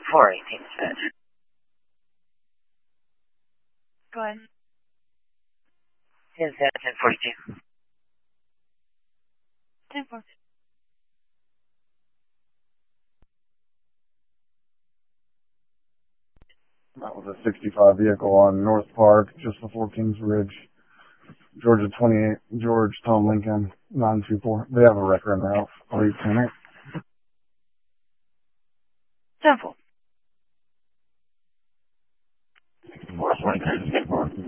418 set. Go ahead. 10 set, 1042. 10-4. That was a 65 vehicle on North Park, just before Kings Ridge. Georgia 28, George Tom Lincoln, 924. They have a record in their house. 310. 10-4. North Lincoln,